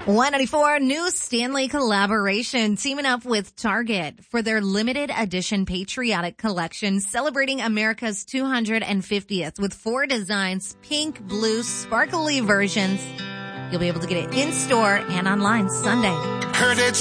194 new Stanley collaboration teaming up with Target for their limited edition patriotic collection celebrating America's 250th with 4 designs, pink, blue, sparkly versions. You'll be able to get it in store and online Sunday.